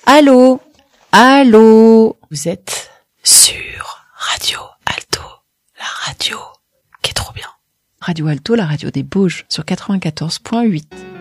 Allô? Allô? Vous êtes sur Radio Alto, la radio qui est trop bien. Radio Alto, la radio des Bauges, sur 94.8.